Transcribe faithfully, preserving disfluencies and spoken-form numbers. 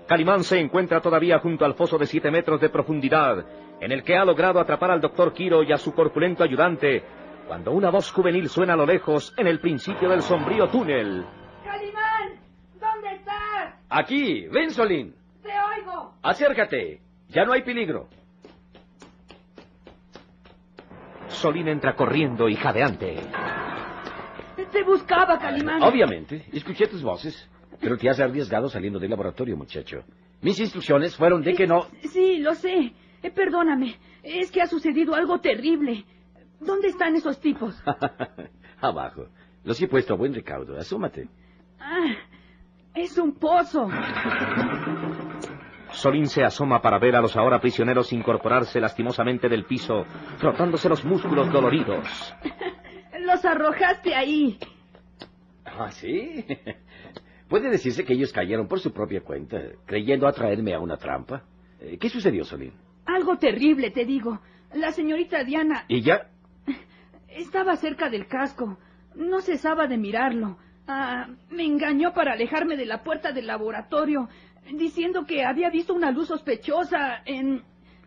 Calimán se encuentra todavía junto al foso de siete metros de profundidad, en el que ha logrado atrapar al doctor Quiro y a su corpulento ayudante, cuando una voz juvenil suena a lo lejos en el principio del sombrío túnel. ¡Calimán! ¿Dónde estás? Aquí, ven, Solín. ¡Te oigo! Acércate, ya no hay peligro. Solín entra corriendo y jadeante. Te buscaba, Calimán. Obviamente, escuché tus voces, pero te has arriesgado saliendo del laboratorio, muchacho. Mis instrucciones fueron de que no... Sí, lo sé. Eh, perdóname. Es que ha sucedido algo terrible. ¿Dónde están esos tipos? Abajo. Los he puesto a buen recaudo. Asómate. Ah, es un pozo. Solín se asoma para ver a los ahora prisioneros incorporarse lastimosamente del piso, frotándose los músculos doloridos. Los arrojaste ahí. ¿Ah, sí? Puede decirse que ellos cayeron por su propia cuenta, creyendo atraerme a una trampa. ¿Qué sucedió, Solín? Algo terrible, te digo. La señorita Diana... ¿Y ya? Estaba cerca del casco. No cesaba de mirarlo. Ah, me engañó para alejarme de la puerta del laboratorio, diciendo que había visto una luz sospechosa en...